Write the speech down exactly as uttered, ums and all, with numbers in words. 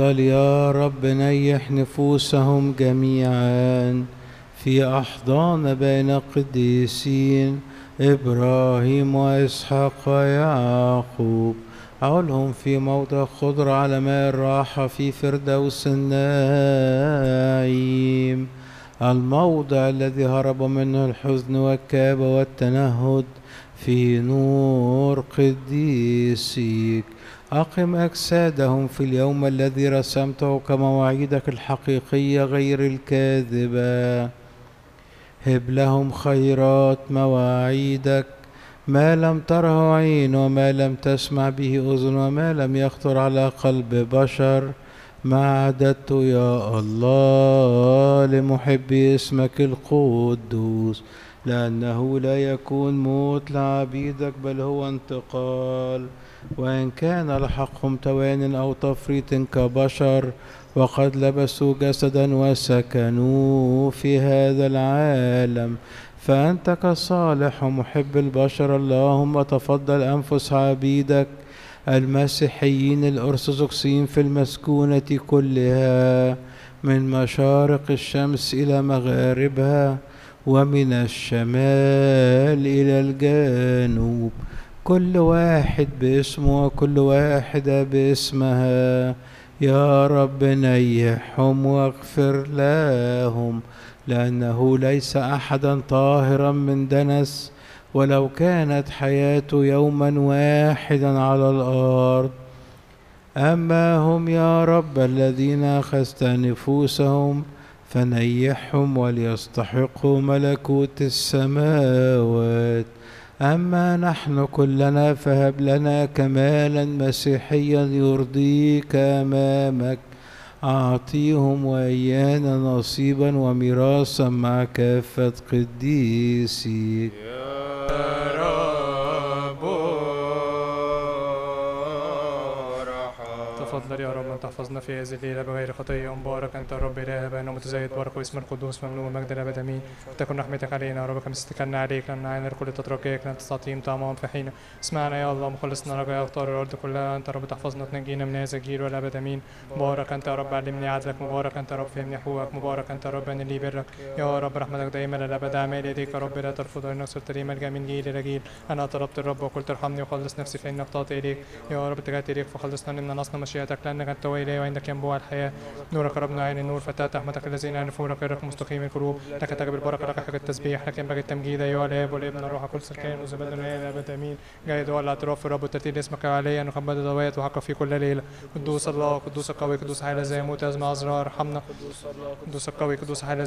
قال يا رب نيح نفوسهم جميعا في أحضان بين القديسين إبراهيم وإسحاق ويعقوب. عولهم في موضع خضر على ماء الراحة في فردوس النعيم، الموضع الذي هرب منه الحزن والكآبة والتنهد، في نور قديسيك. أقم أجسادهم في اليوم الذي رسمته كمواعيدك الحقيقية غير الكاذبة. هب لهم خيرات مواعيدك، ما لم تره عين وما لم تسمع به أذن وما لم يخطر على قلب بشر، ما أعددت يا الله لمحبي اسمك القدوس، لأنه لا يكون موت لعبيدك بل هو انتقال. وإن كان لحقهم توان أو تفريط كبشر، وقد لبسوا جسدا وسكنوا في هذا العالم، فأنت كصالح ومحب البشر اللهم تفضل أنفس عبيدك المسيحيين الأرثوذكسيين في المسكونة كلها، من مشارق الشمس إلى مغاربها ومن الشمال إلى الجنوب، كل واحد باسمه وكل واحدة باسمها. يا رب نيحهم واغفر لهم، لأنه ليس أحدا طاهرا من دنس ولو كانت حياته يوما واحدا على الأرض. أما هم يا رب الذين أخذت نفوسهم فنيحهم وليستحقوا ملكوت السماوات. أما نحن كلنا فهب لنا كمالا مسيحيا يرضيك أمامك، أعطيهم وإيانا نصيبا وميراثا مع كافة قديسيك. تفضل يا رب أن تحفظنا في هذه الليلة بغير خطية. مبارك أنت يا رب إله بأنه متزايد بارك واسم القدوس مملوء المجد الأبد آمين. وتكن رحمتك علينا يا رب كما استكلنا عليك، لأن عين كل تتركك لن تستطيع طعمهم في حين. اسمعنا يا الله مخلصنا رجاء اختار الأرض كلها، أنت رب تحفظنا وتنجينا من هذا الجيل والأبد آمين. مبارك أنت يا رب علمني عدلك، مبارك أنت يا رب فهمني حقوقك، مبارك أنت يا رب أن لي برك يا رب رحمتك دائما للأبد. أعمال يديك يا رب لا ترفض، إنك صرت لي ملجأ من جيل إلى جيل. أنا طلبت الرب وقلت ارحمني وخلص نفسي فإنك تعطي إليك يا رب. اتجهت إليك فخلصنا من نصنا مشيئتك، لأنك أنت وإلهي وعندك ينبوع الحياة. نورك ربنا عين النور فتاة رحمتك الذين يعرفون خيرك مستقيم القلوب. لك تجب البركة، لك حق التسبيح، لك ينبغي التمجيد أيها الآب والابن والروح القدس الكائن وزبد الآن الأبد آمين. جاي دعاء الاعتراف في الرب وترتيل اسمك عليا نخبط دوات وحق في كل ليلة. قدوس الله قدوس القوي قدوس حي لا يموت أزمع أزرار ارحمنا. قدوس القوي قدوس حي